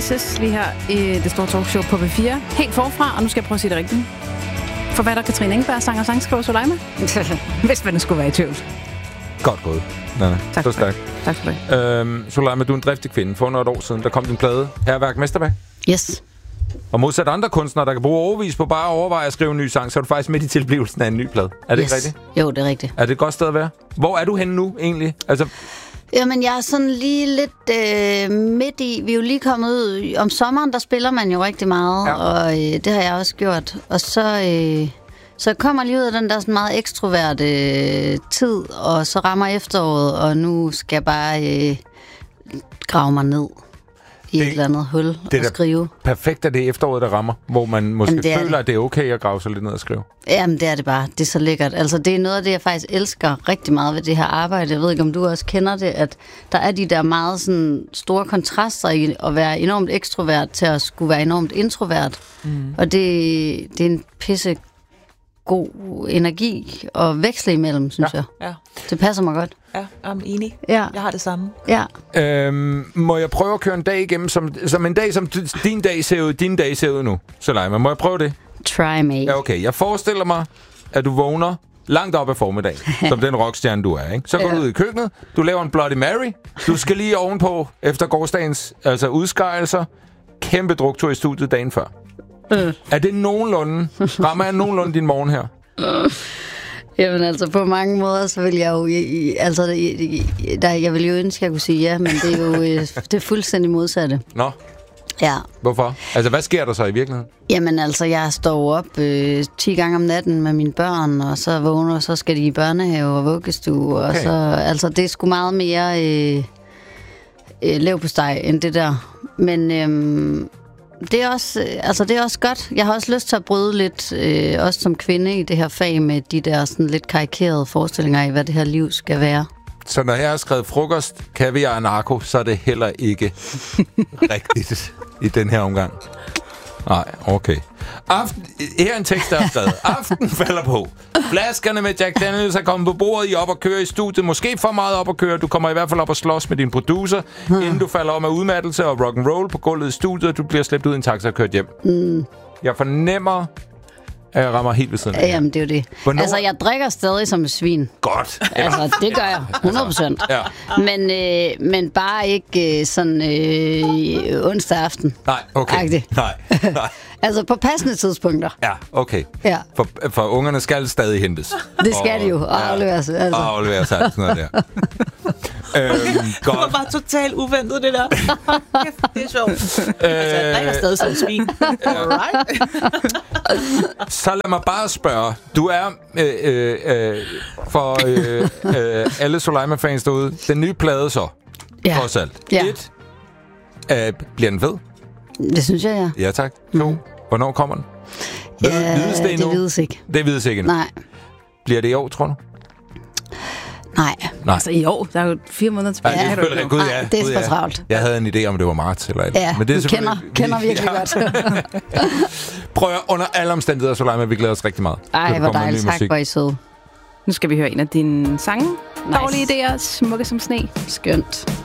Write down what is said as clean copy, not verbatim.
Faces lige her i det store talkshow på P4. Helt forfra, og nu skal jeg prøve at sige det rigtigt. Forfatter Katrine Engberg, sang og sangskriver Soleima. Hvis man skulle være i tvivl. Godt gået. Nej. Tak for det. Tak for det. Soleima, du er en driftig kvinde. For noget år siden, der kom din plade Hærværk Mesterbag. Yes. Og modsat andre kunstnere, der kan bruge overvis på bare at overveje at skrive en ny sang, så er du faktisk midt i tilblivelsen af en ny plade. Er det ikke rigtigt? Jo, det er rigtigt. Er det et godt sted at være? Hvor er du henne nu, egentlig? Altså... Jamen, jeg er sådan lige lidt midt i... Vi er jo lige kommet ud... Om sommeren, der spiller man jo rigtig meget, og det har jeg også gjort. Og så kommer lige ud af den der sådan meget ekstroverte tid, og så rammer efteråret, og nu skal jeg bare grave mig ned i et eller andet hul og skrive. Perfekt er det efteråret, der rammer, hvor man måske føler, at det er okay at grave sig lidt ned og skrive. Jamen, det er det bare. Det er så lækkert. Altså, det er noget af det, jeg faktisk elsker rigtig meget ved det her arbejde. Jeg ved ikke, om du også kender det, at der er de der meget sådan store kontraster i at være enormt ekstrovert til at skulle være enormt introvert. Mm. Og det er en pisse god energi at veksle imellem, synes jeg. Ja. Det passer mig godt. Ja, jeg er enig. Ja. Jeg har det samme. Ja. Må jeg prøve at køre en dag igennem, som en dag, som din dag ser ud nu, Soleima? Må jeg prøve det? Try me. Ja, okay. Jeg forestiller mig, at du vågner langt op ad formiddagen, som den rockstjerne, du er, ikke? Så går du ud i køkkenet, du laver en Bloody Mary, du skal lige ovenpå efter gårsdagens udskejelser, kæmpe druktur i studiet dagen før. Er det nogenlunde? Rammer jeg nogenlunde din morgen her? Jamen altså, på mange måder, så vil jeg jo... jeg vil jo ønske, at jeg kunne sige ja, men det er jo det er fuldstændig modsatte. Nå? Ja. Hvorfor? Altså, hvad sker der så i virkeligheden? Jamen altså, jeg står op 10 gange om natten med mine børn, og så vågner, og så skal de i børnehave og vuggestue, og så... Altså, det er sgu meget mere leverpostej end det der. Men... Det er også godt. Jeg har også lyst til at bryde lidt, også som kvinde i det her fag, med de der sådan lidt karikerede forestillinger af, hvad det her liv skal være. Så når jeg har skrevet frokost, kaviar og narko, så er det heller ikke rigtigt i den her omgang. Nej, okay. Her er en tekst, der er skrevet. Aften falder på. Flaskerne med Jack Daniels er kommet på bordet. I op og køre i studiet. Måske for meget op og køre. Du kommer i hvert fald op og slås med din producer, inden du falder om af udmattelse og rock and roll på gulvet i studiet, og du bliver slæbt ud i en taxa og kørt hjem. Jeg fornemmer, at jeg rammer helt ved siden af. Jamen, det er jo det. Hvornår? Altså, jeg drikker stadig som et svin. Godt. Altså, det gør jeg. 100%. Ja. Men bare ikke sådan onsdag aften. Nej, okay. Nej. Altså, på passende tidspunkter. Ja, okay. Ja. For ungerne skal stadig hentes. Det skal de jo, og afleveres. Altså. Og afleveres alt sådan noget der. Det var bare totalt uventet, det der. Det er sjovt. Altså, jeg drikker stadig som svin. Alright. Så lad mig bare spørge. Du er for alle Soleima-fans derude, den nye plade så, trods alt. Ja. 1. Bliver den fed? Det synes jeg, ja. Ja, tak. 2. Hvornår kommer den? Vides det endnu? Det vides ikke. Det vides ikke endnu? Nej. Bliver det i år, tror du? Nej. Altså i år, der er jo 4 måneder tilbage. Ja, det er for travlt. Jeg havde en idé om, det var marts eller et. Ja, men det er kender virkelig godt. Prøv at under alle omstændigheder, Soleima, vi glæder os rigtig meget. Ej, hvor dejligt. Tak, hvor I søde. Nu skal vi høre en af dine sange. Nice. Dårlige idéer, smukke som sne. Skønt.